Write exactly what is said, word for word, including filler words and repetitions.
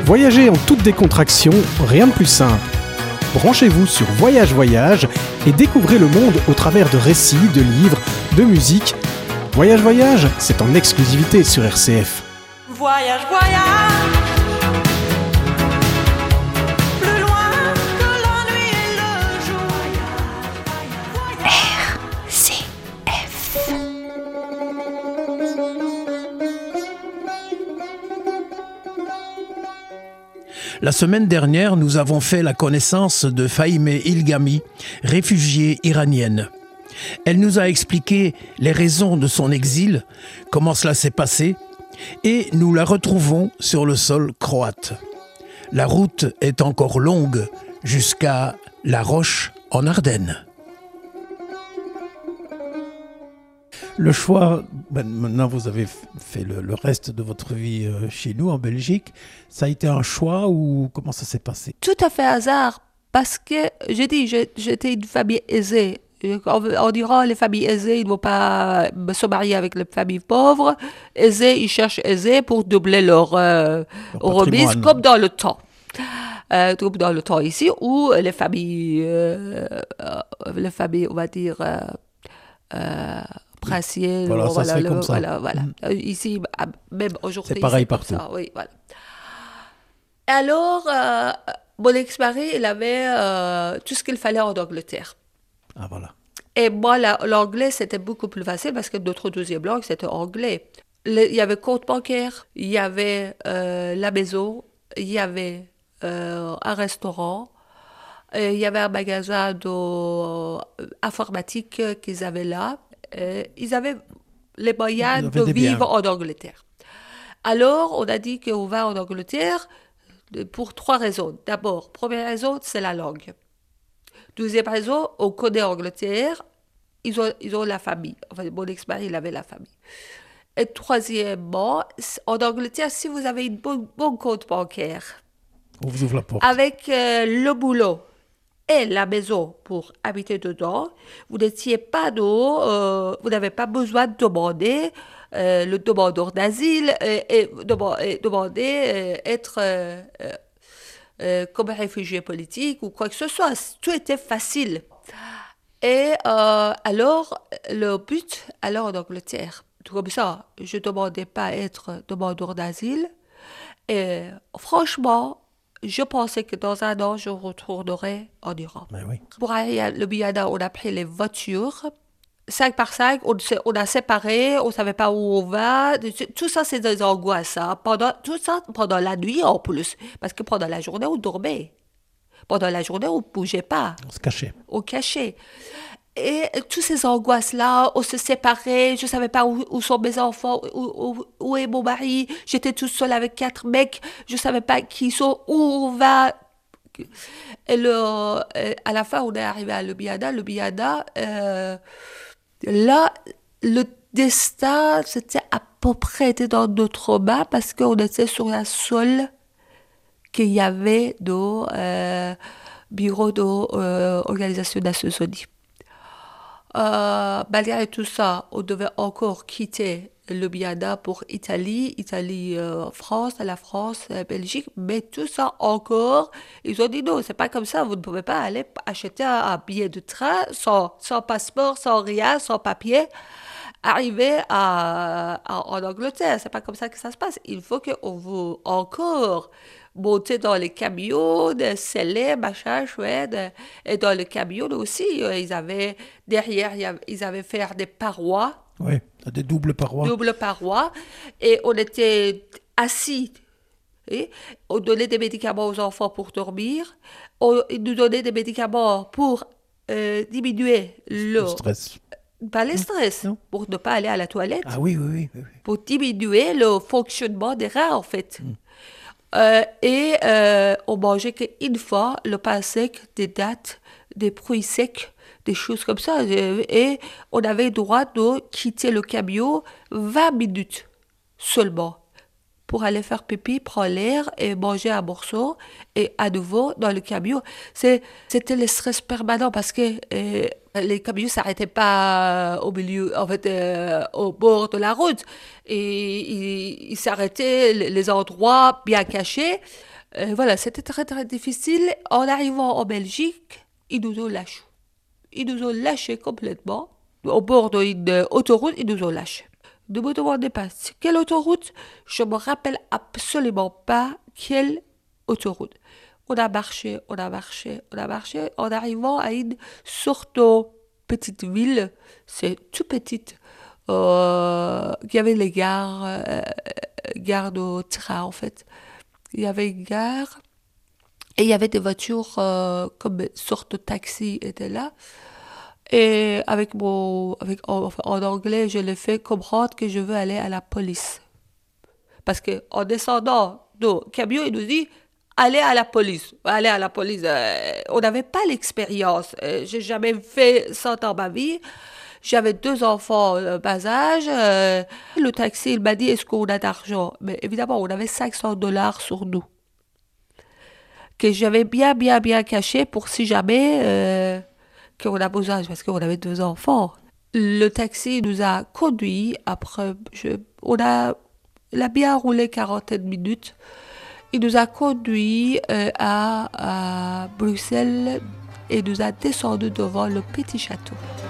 Voyager en toute décontraction, rien de plus simple. Branchez-vous sur Voyage Voyage et découvrez le monde au travers de récits, de livres, de musique. Voyage Voyage, c'est en exclusivité sur R C F. Voyage, voyage, plus loin que la nuit et le jour. R C F. La semaine dernière, nous avons fait la connaissance de Fahimeh Ilgami, réfugiée iranienne. Elle nous a expliqué les raisons de son exil, comment cela s'est passé, et nous la retrouvons sur le sol croate. La route est encore longue jusqu'à La Roche en Ardennes. Le choix, ben maintenant vous avez fait le, le reste de votre vie euh, chez nous en Belgique, ça a été un choix ou comment ça s'est passé? Tout à fait hasard, parce que j'ai dit, j'ai- j'étais une famille aisée. On, on dira les familles aisées, ils ne vont pas se marier avec les familles pauvres. Aisées, ils cherchent aisées pour doubler leur, euh, Leur remise, patrimoine. comme dans le temps. Euh, comme dans le temps ici, où les familles, euh, euh, les familles, on va dire, euh, euh, princières, Voilà, ça se fait le- comme ça. voilà, voilà. Mhm. Euh, Ici, bah, même aujourd'hui, C'est pareil comme partout. ça, oui, voilà. Alors, euh, mon ex-mari, il avait euh, tout ce qu'il fallait en Angleterre. Ah voilà. Et moi, la- l'anglais, c'était beaucoup plus facile parce que notre deuxième langue, c'était anglais. Le- il y avait compte bancaire, il y avait euh, la maison, il y avait euh, un restaurant, euh, il y avait un magasin de, euh, informatique euh, qu'ils avaient là. Euh, ils avaient les Ils moyens avaient de des biens. vivre en Angleterre. Alors, on a dit qu'on va en Angleterre euh, pour trois raisons. D'abord, première raison, c'est la langue. Deuxième raison, on connaît Angleterre, ils ont, ils ont la famille. Enfin, mon ex-mari, il avait la famille. Et troisièmement, c- en Angleterre, si vous avez une bonne, bon compte bancaire, On vous ouvre la porte. avec euh, le boulot et la maison pour habiter dedans, vous n'étiez pas de, euh, vous n'avez pas besoin de demander euh, le demandeur d'asile et, et dema- et demander euh, être euh, euh, euh, comme réfugié politique ou quoi que ce soit. Tout était facile. Et euh, alors, le but, alors en Angleterre, comme ça, je ne demandais pas à être demandeur d'asile. Et franchement, je pensais que dans un an, je retournerais en Europe. Ben oui. Pour aller à Ljubljana, on a pris les voitures. Cinq par cinq, on, s'est- on a séparé, on ne savait pas où on va. Tout ça, c'est des angoisses. Hein. Pendant, tout ça pendant la nuit en plus. Parce que pendant la journée, on dormait. Pendant la journée, on ne bougeait pas On se cachait. au cachet. Et toutes ces angoisses-là, on se séparait, je ne savais pas où, où sont mes enfants, où, où- où est mon mari, j'étais toute seule avec quatre mecs, je ne savais pas qui ils sont, où on va. Et le, euh, à la fin, on est arrivé à Ljubljana. Ljubljana, euh, là, le destin, c'était à peu près était dans notre main parce qu'on était sur la seule qu'il y avait de euh, bureau d'Organisation des Nations Unies. Euh, malgré tout ça, on devait encore quitter Ljubljana pour Italie, Italie, euh, France, la France, la Belgique, mais tout ça encore, ils ont dit non, c'est pas comme ça, vous ne pouvez pas aller acheter un, un billet de train sans, sans passeport, sans rien, sans papier, arriver à, à- en Angleterre, c'est pas comme ça que ça se passe. Il faut qu'on vous encore monter dans les camions, de scellés, machin, chouette, et dans le camion aussi, euh, ils avaient derrière, il y avait- ils avaient fait des parois, Oui, des doubles parois. double paroi, et on était assis. Et on donnait des médicaments aux enfants pour dormir. On, ils nous donnaient des médicaments pour euh, diminuer le, Le stress. pas le stress, Non. pour ne pas aller à la toilette, Ah oui, oui, oui. oui, oui. pour diminuer le fonctionnement des reins, en fait. Euh, et euh, on mangeait qu'une fois le pain sec, des dattes, des fruits secs, des choses comme ça. Et, et on avait le droit de quitter le camion vingt minutes seulement pour aller faire pipi, prendre l'air et manger un morceau et à nouveau dans le camion. C'est, c'était le stress permanent parce que euh, les camions ne s'arrêtaient pas au milieu, en fait, euh, au bord de la route. Et ils, ils s'arrêtaient les les endroits bien cachés Euh, voilà, c'était très très difficile. En arrivant en Belgique, ils nous ont lâchés. Ils nous ont lâchés complètement. Au bord d'une autoroute, ils nous ont lâchés. Ne me demandez pas c'est quelle autoroute, je me rappelle absolument pas quelle autoroute. On a marché, on a marché, on a marché, en arrivant à une sorte de petite ville, c'est tout petite. Euh, il y avait les gares, euh, gares de train en fait. Il y avait une gare et il y avait des voitures euh, comme une sorte de taxi étaient là. Et avec mon, avec, en, en anglais, je l'ai fait comprendre que je veux aller à la police. Parce que en descendant du camion, il nous dit allez à la police. Allez à la police. Euh, on n'avait pas l'expérience. Euh, j'ai jamais fait ça dans ma vie. J'avais deux enfants euh, bas âge. Euh, le taxi, il m'a dit est-ce qu'on a d'argent? Mais évidemment, on avait cinq cents dollars sur nous. Que j'avais bien, bien, bien caché pour si jamais euh, qu'on a besoin, parce qu'on avait deux enfants. Le taxi nous a conduits. Après, je, on a, il a bien roulé quarantaine minutes. Il nous a conduits euh, à, à Bruxelles et nous a descendu devant le petit château.